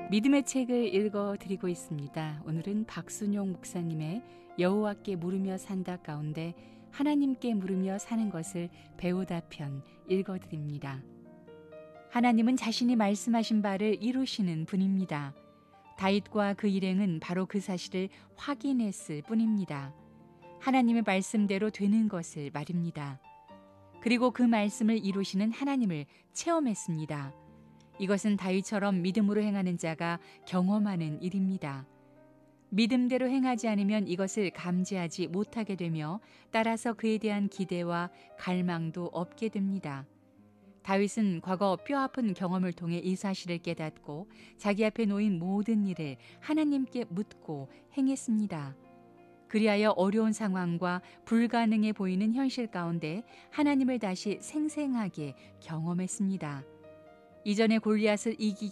믿음의 책을 읽어드리고 있습니다. 오늘은 박순용 목사님의 여호와께 물으며 산다 가운데 하나님께 물으며 사는 것을 배우다 편 읽어드립니다. 하나님은 자신이 말씀하신 바를 이루시는 분입니다. 다윗과 그 일행은 바로 그 사실을 확인했을 뿐입니다. 하나님의 말씀대로 되는 것을 말입니다. 그리고 그 말씀을 이루시는 하나님을 체험했습니다. 이것은 다윗처럼 믿음으로 행하는 자가 경험하는 일입니다. 믿음대로 행하지 않으면 이것을 감지하지 못하게 되며 따라서 그에 대한 기대와 갈망도 없게 됩니다. 다윗은 과거 뼈아픈 경험을 통해 이 사실을 깨닫고 자기 앞에 놓인 모든 일을 하나님께 묻고 행했습니다. 그리하여 어려운 상황과 불가능해 보이는 현실 가운데 하나님을 다시 생생하게 경험했습니다. 이전에 골리앗을 이기기